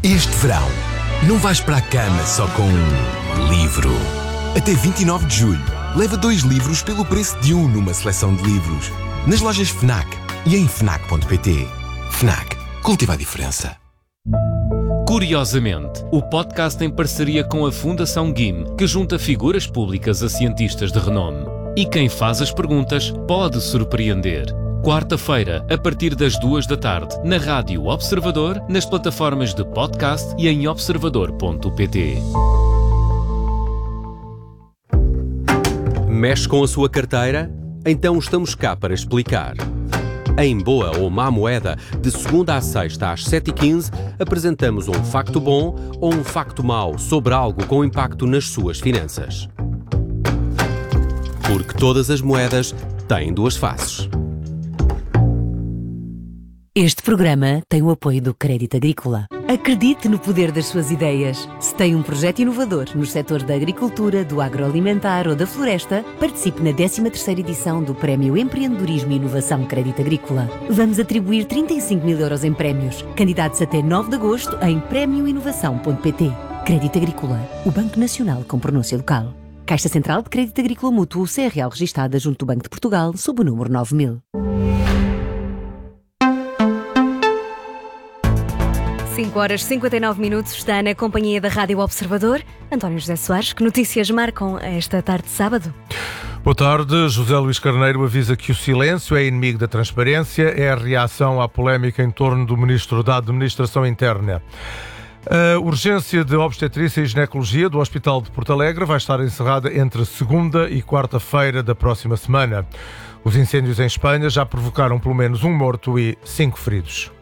Este verão, não vais para a cama só com um livro. Até 29 de julho, leva 2 livros pelo preço de um numa seleção de livros. Nas lojas FNAC e em FNAC.pt. FNAC. Cultiva a diferença. Curiosamente, o podcast em parceria com a Fundação GIM, que junta figuras públicas a cientistas de renome. E quem faz as perguntas pode surpreender. Quarta-feira, a partir das 14h, na Rádio Observador, nas plataformas de podcast e em observador.pt. Mexe com a sua carteira? Então estamos cá para explicar. Em Boa ou Má Moeda, de segunda à sexta às 7h15, apresentamos um facto bom ou um facto mau sobre algo com impacto nas suas finanças. Porque todas as moedas têm 2 faces. Este programa tem o apoio do Crédito Agrícola. Acredite no poder das suas ideias. Se tem um projeto inovador nos setores da agricultura, do agroalimentar ou da floresta, participe na 13ª edição do Prémio Empreendedorismo e Inovação Crédito Agrícola. Vamos atribuir 35 mil euros em prémios. Candidatos até 9 de agosto em premioinovação.pt. Crédito Agrícola, o Banco Nacional com pronúncia local. Caixa Central de Crédito Agrícola Mútuo, CRL registada junto do Banco de Portugal, sob o número 9000. 5h59, está na companhia da Rádio Observador. António José Soares, que notícias marcam esta tarde de sábado? Boa tarde. José Luís Carneiro avisa que o silêncio é inimigo da transparência. É a reação à polémica em torno do Ministro da Administração Interna. A urgência de obstetrícia e ginecologia do Hospital de Porto Alegre vai estar encerrada entre segunda e quarta-feira da próxima semana. Os incêndios em Espanha já provocaram pelo menos um morto e 5 feridos.